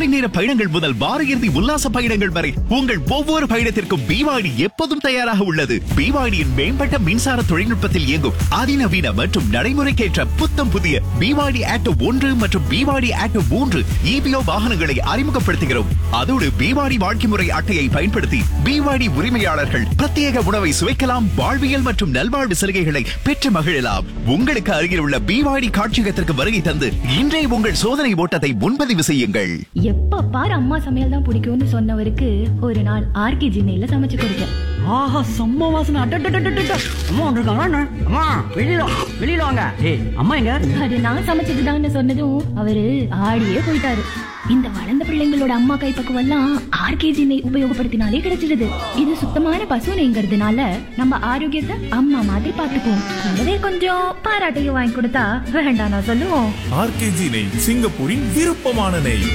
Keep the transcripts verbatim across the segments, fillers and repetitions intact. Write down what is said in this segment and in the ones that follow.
நேர பயணங்கள் முதல் வார இறுதி உல்லாச பயணங்கள் வரை உங்கள் ஒவ்வொரு பயணத்திற்கும் பிவாடி எப்போதும் தயாராக உள்ளது. பிவாடியின் மேம்பட்ட மின்சார தொழில்நுட்பத்தில் இயங்கும் அதிநவீன மற்றும் நடைமுறைக்கேற்ற புத்தம் புதிய பிவாடி ஆட்டோ ஒன்று மற்றும் பிவாடி ஆட்டோ மூன்று இபிஓ வாகனங்களை அறிமுகப்படுத்துகிறோம். அதோடு பிவாடி வாழ்க்கை முறை அட்டையை பயன்படுத்தி பிவாடி உரிமையாளர்கள் பிரத்யேக உணவை சுவைக்கலாம், வாழ்வியல் மற்றும் நல்வாழ்வு சலுகைகளை பெற்று மகிழலாம். உங்களுக்கு அருகில் உள்ள பிவாடி காட்சியகத்திற்கு வருகை தந்து இன்றே உங்கள் சோதனை ஓட்டத்தை முன்பதிவு செய்யுங்கள். எப்ப பாரு அம்மா சமையல் தான் பிடிக்கும்னு சொன்னவருக்கு ஒரு நாள் ஆர்கே ஜினையில சமைச்சு கொடுத்தேன். ஆஹா, செம்ம வாசனை. அம்மா வந்திருக்காங்க. அம்மா வெளியில வெளியில வாங்க. ஏய், அம்மா எங்க? அது நான் சமைச்சதுதான்னு சொன்னதும் அவரு ஆடியே போயிட்டாரு. இந்த வளர்ந்த பிள்ளைங்களோட அம்மா கைப்பக்குவம் எல்லாம் ஆர்கேஜி நெய் உபயோகப்படுத்தினாலே கிடைச்சிடுது. இது சுத்தமான பசு நெய்ங்கிறதுனால நம்ம ஆரோக்கியத்தை அம்மா மாதிரி பாத்துக்குவோம். கூடவே கொஞ்சம் பாராட்டையும் வாங்கி கொடுத்தா வேண்டாம் நான் சொல்லுவோம். ஆர்கேஜி நெய், சிங்கப்பூரின் விருப்பமான நெய்.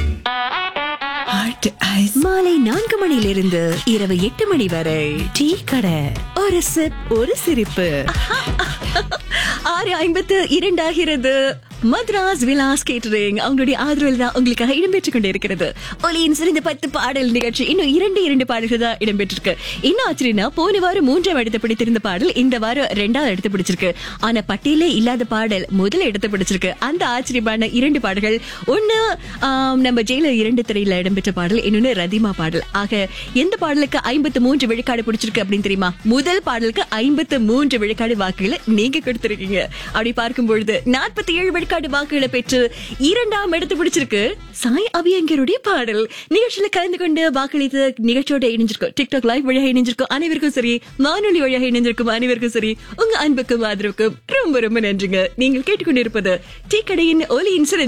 மாலை நான்கு மணியிலிருந்து இரவு எட்டு மணி வரை டீ கடை. ஒரு சிப் ஒரு சிரிப்பு. ஆறு ஐம்பத்து இரண்டாகிறது. மத்ராஸ் விலாஸ் கேட்டரிங் அவங்களுடைய ஆதரவில் தான் உங்களுக்காக இடம்பெற்றுக் கொண்டு இருக்கிறது ஒலியின் சிறந்த பத்து பாடல் நிகழ்ச்சி. இன்னும் இரண்டு இரண்டு பாடல்கள் தான் இடம்பெற்றிருக்கு. என்ன ஆச்சரியனா, போன வாரம் மூன்றாம் இடத்தை பிடித்திருந்த பாடல் இந்த வாரம் இரண்டாவது இடத்தை பிடிச்சிருக்கு. ஆனா பட்டியலே இல்லாத பாடல் முதல் இடத்தை பிடிச்சிருக்கு. அந்த ஆச்சரியமான இரண்டு பாடல்கள், ஒண்ணு நம்ம ஜெயில இரண்டு திரையில இடம்பெற்ற பாடல், இன்னொன்னு ரதிமா பாடல். ஆக எந்த பாடலுக்கு ஐம்பத்து மூன்று விழுக்காடு பிடிச்சிருக்கு அப்படின்னு தெரியுமா? முதல் பாடலுக்கு ஐம்பத்து மூன்று விழுக்காடு வாக்குகளை நீங்க கொடுத்திருக்கீங்க. அப்படி பார்க்கும் பொழுது நாற்பத்தி ஏழு விழுக்காடு வாக்குகளை பெற்று இரண்டாம் இடத்தை பிடிச்சிருக்கு சாய் அபியங்கருடைய பாடல். நிகழ்ச்சியில கலந்து கொண்டு வாக்களித்து நிகழ்ச்சியோட இணைஞ்சிருக்கும், டிக்டாக் லைவ் வழியாக இணைஞ்சிருக்கும் அனைவருக்கும் சரி, வானொலி வழியாக இணைஞ்சிருக்கும் அனைவருக்கும் சரி, உங்க அன்புக்கும் ஆதரவுக்கும் ரொம்ப ரொம்ப நன்றிங்க. நீங்கள் கேட்டுக்கொண்டிருப்பது டீ கடையின் ஒலியின் சிறந்த